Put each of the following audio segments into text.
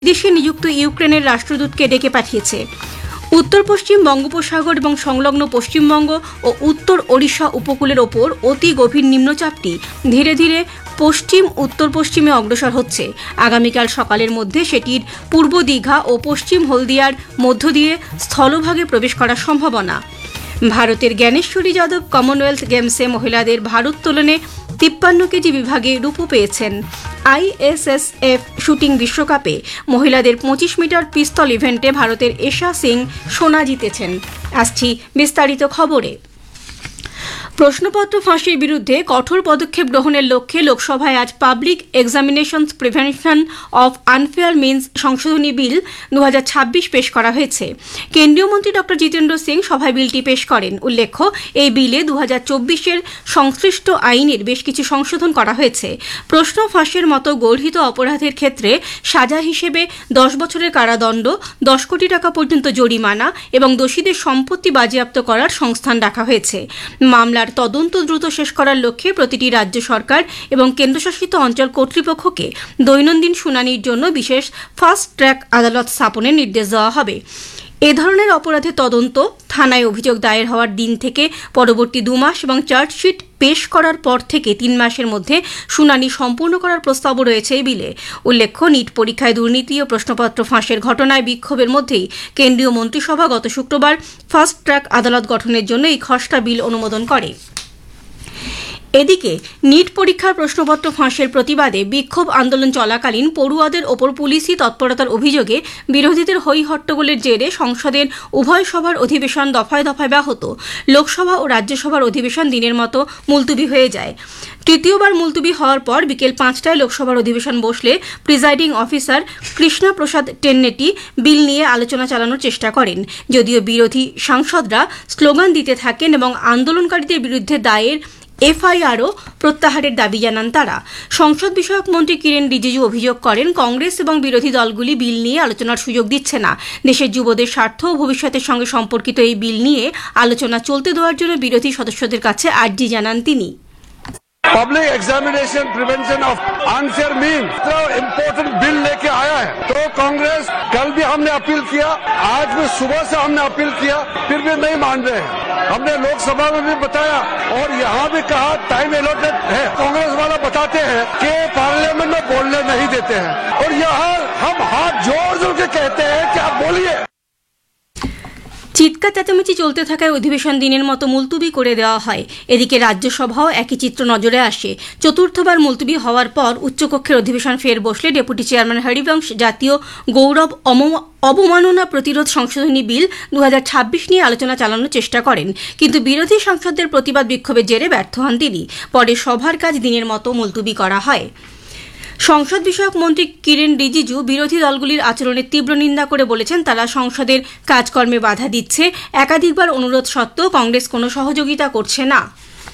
দেশে নিযুক্ত ইউক্রেনের রাষ্ট্রদূতকে ডেকে পাঠিয়েছে। উত্তর পশ্চিম বঙ্গোপসাগর এবং সংলগ্ন পশ্চিমবঙ্গ ও উত্তর ওড়িশা উপকূলের ওপর অতি গভীর নিম্নচাপটি ধীরে ধীরে পশ্চিম উত্তর পশ্চিমে অগ্রসর হচ্ছে। আগামীকাল সকালের মধ্যে সেটির পূর্ব দীঘা ও পশ্চিম হলদিয়ার মধ্য দিয়ে স্থলভাগে প্রবেশ করার সম্ভাবনা। ভারতের জ্ঞানেশ্বরী যাদব কমনওয়েলথ গেমসে মহিলাদের ভারোত্তোলনে 53 কেজি বিভাগে রূপো পেয়েছেন। আইএসএসএফ শুটিং বিশ্বকাপে মহিলাদের 25 মিটার পিস্তল ইভেন্টে ভারতের এশা সিং সোনা জিতেছেন। আসছি বিস্তারিত খবরে। প্রশ্নপত্র ফাঁসির বিরুদ্ধে কঠোর পদক্ষেপ গ্রহণের লক্ষ্যে লোকসভায় আজ public examinations prevention of unfair means সংশোধনী বিল 2026 পেশ করা হয়েছে। কেন্দ্রীয় মন্ত্রী ডক্টর জিতেন্দ্র সিং সভায় বিলটি পেশ করেন। উল্লেখ্য, এই বিলে 2024-এর সংশ্লিষ্ট আইনের বেশ কিছু সংশোধন করা হয়েছে। প্রশ্ন ফাঁসের মতো গর্হিত অপরাধের ক্ষেত্রে সাজা হিসেবে 10 বছরের কারাদণ্ড, 10 কোটি টাকা পর্যন্ত জরিমানা এবং দোষীদের সম্পত্তি বাজেয়াপ্ত করার সংস্থান রাখা হয়েছে। মামলার তদন্ত দ্রুত শেষ করার লক্ষ্যে প্রতিটি রাজ্য সরকার এবং কেন্দ্রশাসিত অঞ্চল কর্তৃপক্ষকে দৈনন্দিন শুনানির জন্য বিশেষ ফাস্ট ট্র্যাক আদালত স্থাপনের নির্দেশ দেওয়া হবে। এ ধরনের অপরাধের তদন্ত থানায় অভিযোগ দায়ের হওয়ার দিন থেকে পরবর্তী 2 মাস এবং চার্জশিট পেশ করার পর থেকে 3 মাসের মধ্যে শুনানি সম্পূর্ণ করার প্রস্তাবও রয়েছে এই বিলে। উল্লেখ্য, নিট পরীক্ষায় দুর্নীতি ও প্রশ্নপত্র ফাঁসের ঘটনায় বিক্ষোভের মধ্যেই কেন্দ্রীয় মন্ত্রিসভা গত শুক্রবার ফাস্ট ট্র্যাক আদালত গঠনের জন্য এই খসড়া বিল অনুমোদন করে। এদিকে নিট পরীক্ষার প্রশ্নপত্র ফাঁসের প্রতিবাদে বিক্ষোভ আন্দোলন চলাকালীন পড়ুয়াদের ওপর পুলিশি তৎপরতার অভিযোগে বিরোধীদের হই হট্টগোলের জেরে সংসদের উভয় সভার অধিবেশন দফায় দফায় ব্যাহত। লোকসভা ও রাজ্যসভার অধিবেশন দিনের মতো মুলতুবি হয়ে যায়। তৃতীয়বার মুলতুবি হওয়ার পর বিকেল 5টায় লোকসভার অধিবেশন বসলে প্রিজাইডিং অফিসার কৃষ্ণা প্রসাদ টেন্নেটি বিল নিয়ে আলোচনা চালানোর চেষ্টা করেন। যদিও বিরোধী সাংসদরা স্লোগান দিতে থাকেন এবং আন্দোলনকারীদের বিরুদ্ধে দায়ের এফআইআরও প্রত্যাহারের দাবি জানান তারা। সংসদ বিষয়ক মন্ত্রী কিরেন রিজিজু অভিযোগ করেন, কংগ্রেস এবং বিরোধী দলগুলি বিল নিয়ে আলোচনার সুযোগ দিচ্ছে না। দেশের যুবদের স্বার্থ ও ভবিষ্যতের সঙ্গে সম্পর্কিত এই বিল নিয়ে আলোচনা চলতে দেওয়ার জন্য বিরোধী সদস্যদের কাছে আর্জি জানান তিনি। Public examination prevention of unfair mean तो इम्पोर्टेंट बिल लेके आया है, तो कांग्रेस कल भी हमने अपील किया, आज भी सुबह से हमने अपील किया, फिर भी नहीं मान रहे हैं। हमने लोकसभा में भी बताया और यहाँ भी कहा टाइम एलोटेड है। कांग्रेस वाला बताते हैं कि पार्लियामेंट में बोलने नहीं देते हैं और यहाँ हम हाथ जोड़ जोड़ के कहते हैं कि आप बोलिए। চিৎকার চেঁচামেচি চলতে থাকায় অধিবেশন দিনের মতো মুলতুবি করে দেওয়া হয়। এদিকে রাজ্যসভাও একই চিত্র নজরে আসে। চতুর্থবার মুলতুবি হওয়ার পর উচ্চকক্ষের অধিবেশন ফের বসলে ডেপুটি চেয়ারম্যান হরিবংশ জাতীয় গৌরব অবমাননা প্রতিরোধ সংশোধনী বিল 2026 নিয়ে আলোচনা চালানোর চেষ্টা করেন, কিন্তু বিরোধী সাংসদদের প্রতিবাদ বিক্ষোভের জেরে ব্যর্থ হন তিনি। পরে সভার কাজ দিনের মতো মুলতুবি করা হয়। সংসদ বিষয়ক মন্ত্রী কিরেন রিজিজু বিরোধী দলগুলির আচরণের তীব্র নিন্দা করে বলেছেন, তারা সংসদের কাজকর্মে বাধা দিচ্ছে। একাধিকবার অনুরোধ সত্ত্বেও কংগ্রেস কোনো সহযোগিতা করছে না।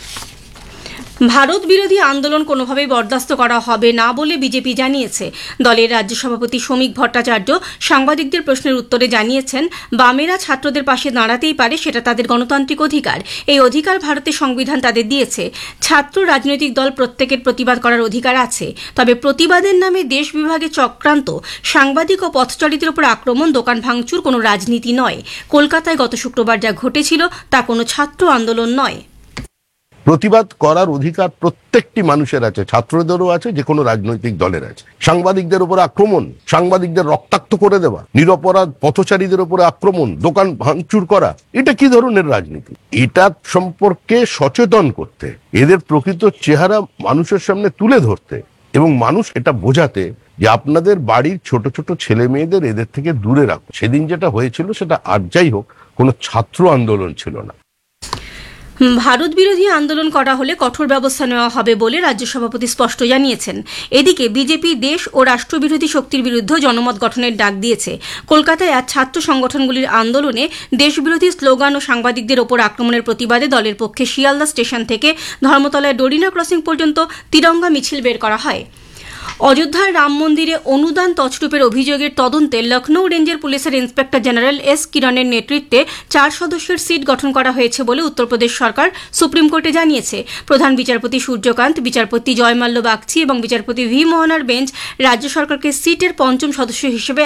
ভারত বিরোধী আন্দোলন কোনোভাবেই বরদাস্ত করা হবে না বলে বিজেপি জানিয়েছে। দলের রাজ্য সভাপতি শ্রমিক ভট্টাচার্য সাংবাদিকদের প্রশ্নের উত্তরে জানিয়েছেন, বামেরা ছাত্রদের পাশে দাঁড়াতেই পারে, সেটা তাদের গণতান্ত্রিক অধিকার। এই অধিকার ভারতের সংবিধান তাদের দিয়েছে। ছাত্র রাজনৈতিক দল প্রত্যেকের প্রতিবাদ করার অধিকার আছে, তবে প্রতিবাদের নামে দেশ বিভাগে চক্রান্ত, সাংবাদিক ও পথচারীদের উপর আক্রমণ, দোকান ভাঙচুর কোনো রাজনীতি নয়। কলকাতায় গত শুক্রবার যা ঘটেছিল তা কোনো ছাত্র আন্দোলন নয়। প্রতিবাদ করার অধিকার প্রত্যেকটি মানুষের আছে, ছাত্রদেরও আছে, যে কোনো রাজনৈতিক দলের আছে। সাংবাদিকদের উপর আক্রমণ, সাংবাদিকদের রক্তাক্ত করে দেওয়া, নিরপরাধ পথচারীদের উপরে আক্রমণ, দোকান ভাঙচুর করা, এটা কি ধরনের রাজনীতি? এটা সম্পর্কে সচেতন করতে, এদের প্রকৃত চেহারা মানুষের সামনে তুলে ধরতে এবং মানুষ এটা বোঝাতে যে আপনাদের বাড়ির ছোট ছোট ছেলে মেয়েদের এদের থেকে দূরে রাখুন। সেদিন যেটা হয়েছিল সেটা আর যাই হোক কোনো ছাত্র আন্দোলন ছিল না। ভারত বিরোধী আন্দোলন করা হলে কঠোর ব্যবস্থা নেওয়া হবে বলে রাজ্য সভাপতি স্পষ্ট জানিয়েছেন। এদিকে বিজেপি দেশ ও রাষ্ট্রবিরোধী শক্তির বিরুদ্ধে জনমত গঠনের ডাক দিয়েছে। কলকাতায় আজ ছাত্র সংগঠনগুলির আন্দোলনে দেশবিরোধী স্লোগান ও সাংবাদিকদের ওপর আক্রমণের প্রতিবাদে দলের পক্ষে শিয়ালদা স্টেশন থেকে ধর্মতলায় ডোরিনা ক্রসিং পর্যন্ত তিরঙ্গা মিছিল বের করা হয়। অযোধ্যার রাম মন্দিরে অনুদান তছরূপের অভিযোগের তদন্তে লখনৌ রেঞ্জের পুলিশের ইন্সপেক্টর জেনারেল এস কিরণের নেতৃত্বে 4 সদস্যের সিট গঠন করা হয়েছে বলে উত্তরপ্রদেশ সরকার সুপ্রিম কোর্টে জানিয়েছে। প্রধান বিচারপতি সূর্যকান্ত, বিচারপতি জয়মাল্য বাগচি এবং বিচারপতি ভি মোহনার বেঞ্চ রাজ্য সরকারকে সিটের 5ম সদস্য হিসেবে